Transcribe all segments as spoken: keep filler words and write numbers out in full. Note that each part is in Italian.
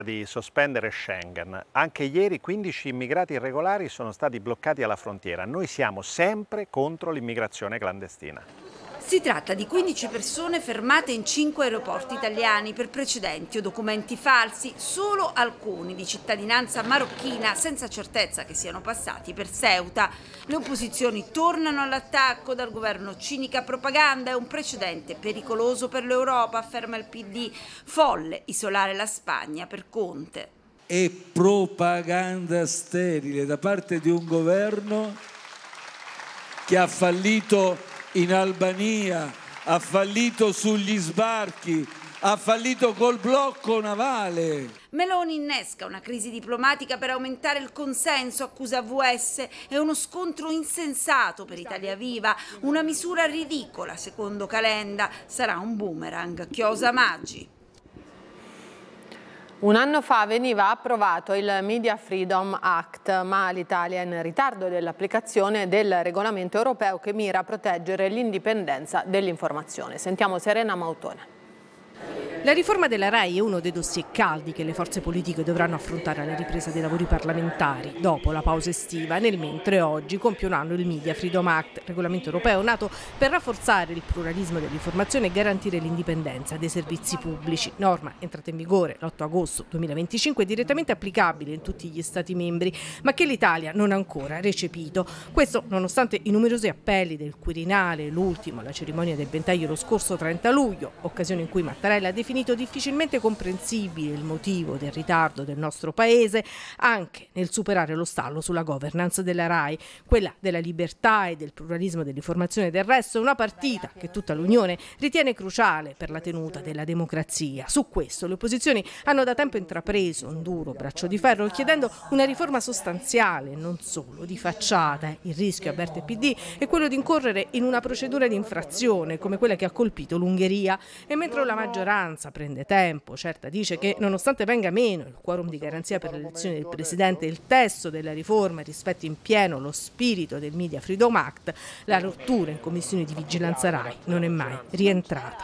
Di sospendere Schengen. Anche ieri quindici immigrati irregolari sono stati bloccati alla frontiera. Noi siamo sempre contro l'immigrazione clandestina. Si tratta di quindici persone fermate in cinque aeroporti italiani per precedenti o documenti falsi, solo alcuni di cittadinanza marocchina senza certezza che siano passati per Ceuta. Le opposizioni tornano all'attacco, dal governo cinica propaganda, è un precedente pericoloso per l'Europa, afferma il P D. Folle isolare la Spagna per Conte. È propaganda sterile da parte di un governo che ha fallito in Albania, ha fallito sugli sbarchi, ha fallito col blocco navale. Meloni innesca una crisi diplomatica per aumentare il consenso, accusa V S, è uno scontro insensato per Italia Viva, una misura ridicola secondo Calenda, sarà un boomerang, chiosa Maggi. Un anno fa veniva approvato il Media Freedom Act, ma l'Italia è in ritardo dell'applicazione del regolamento europeo che mira a proteggere l'indipendenza dell'informazione. Sentiamo Serena Mautone. La riforma della RAI è uno dei dossier caldi che le forze politiche dovranno affrontare alla ripresa dei lavori parlamentari dopo la pausa estiva. Nel mentre oggi compie un anno il Media Freedom Act, regolamento europeo nato per rafforzare il pluralismo dell'informazione e garantire l'indipendenza dei servizi pubblici. Norma entrata in vigore l'otto agosto duemilaventicinque, direttamente applicabile in tutti gli Stati membri, ma che l'Italia non ha ancora recepito. Questo nonostante i numerosi appelli del Quirinale, l'ultimo alla cerimonia del Ventaglio lo scorso trenta luglio, occasione in cui Mattarella ha definito difficilmente comprensibile il motivo del ritardo del nostro paese anche nel superare lo stallo sulla governance della RAI, quella della libertà e del pluralismo dell'informazione. Del resto è una partita che tutta l'Unione ritiene cruciale per la tenuta della democrazia. Su questo le opposizioni hanno da tempo intrapreso un duro braccio di ferro chiedendo una riforma sostanziale, non solo di facciata. Il rischio, avverte il P D, è quello di incorrere in una procedura di infrazione come quella che ha colpito l'Ungheria, e mentre la maggioranza prende tempo, certa dice che nonostante venga meno il quorum di garanzia per l'elezione del Presidente, il testo della riforma rispetti in pieno lo spirito del Media Freedom Act, la rottura in commissione di vigilanza RAI non è mai rientrata.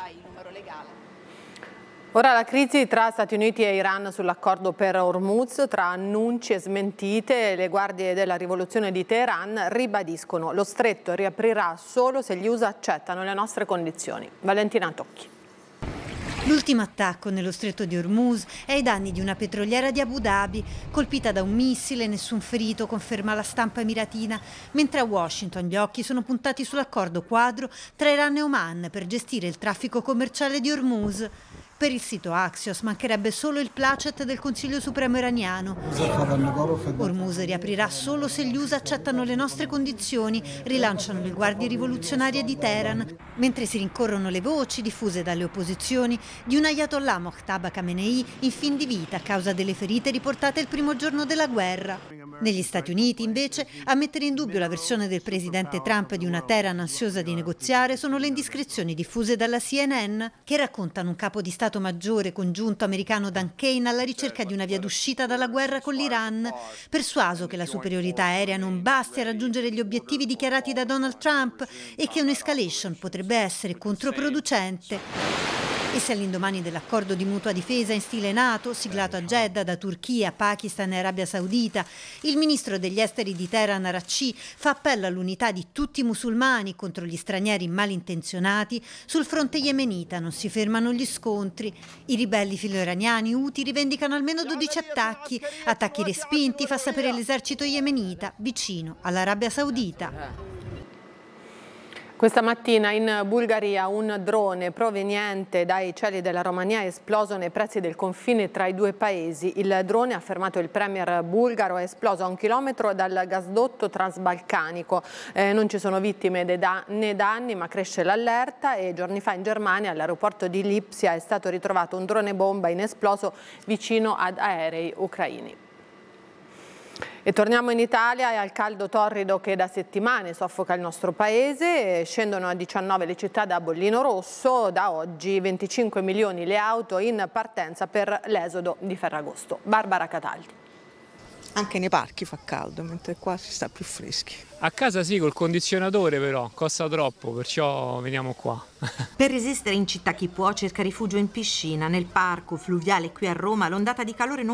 Ora la crisi tra Stati Uniti e Iran sull'accordo per Hormuz, tra annunci e smentite, le guardie della rivoluzione di Teheran ribadiscono: lo stretto riaprirà solo se gli U S A accettano le nostre condizioni. Valentina Tocchi. L'ultimo attacco nello stretto di Hormuz è ai danni di una petroliera di Abu Dhabi, colpita da un missile, nessun ferito, conferma la stampa emiratina, mentre a Washington gli occhi sono puntati sull'accordo quadro tra Iran e Oman per gestire il traffico commerciale di Hormuz. Per il sito Axios mancherebbe solo il placet del Consiglio Supremo iraniano. Hormuz riaprirà solo se gli U S A accettano le nostre condizioni, rilanciano le guardie rivoluzionarie di Teheran, mentre si rincorrono le voci diffuse dalle opposizioni di un Ayatollah Mojtaba Khamenei in fin di vita a causa delle ferite riportate il primo giorno della guerra. Negli Stati Uniti, invece, a mettere in dubbio la versione del presidente Trump di una Teheran ansiosa di negoziare sono le indiscrezioni diffuse dalla C N N, che raccontano un capo di Stato Maggiore congiunto americano Dan Kane alla ricerca di una via d'uscita dalla guerra con l'Iran, persuaso che la superiorità aerea non basti a raggiungere gli obiettivi dichiarati da Donald Trump e che un'escalation potrebbe essere controproducente. E se all'indomani dell'accordo di mutua difesa in stile NATO, siglato a Jeddah da Turchia, Pakistan e Arabia Saudita, il ministro degli esteri di Teheran Araghchi fa appello all'unità di tutti i musulmani contro gli stranieri malintenzionati, sul fronte yemenita non si fermano gli scontri. I ribelli filo-iraniani Houthi rivendicano almeno dodici attacchi, attacchi respinti, fa sapere l'esercito yemenita, vicino all'Arabia Saudita. Questa mattina in Bulgaria un drone proveniente dai cieli della Romania è esploso nei pressi del confine tra i due paesi. Il drone, ha affermato il premier bulgaro, è esploso a un chilometro dal gasdotto transbalcanico. Eh, non ci sono vittime né danni, ma cresce l'allerta, e giorni fa in Germania all'aeroporto di Lipsia è stato ritrovato un drone bomba inesploso vicino ad aerei ucraini. E torniamo in Italia e al caldo torrido che da settimane soffoca il nostro paese. Scendono a diciannove le città da bollino rosso, da oggi venticinque milioni le auto in partenza per l'esodo di Ferragosto. Barbara Cataldi. Anche nei parchi fa caldo, mentre qua si sta più freschi. A casa sì, col condizionatore però, costa troppo, perciò veniamo qua. Per resistere in città chi può cerca rifugio in piscina, nel parco fluviale qui a Roma l'ondata di calore non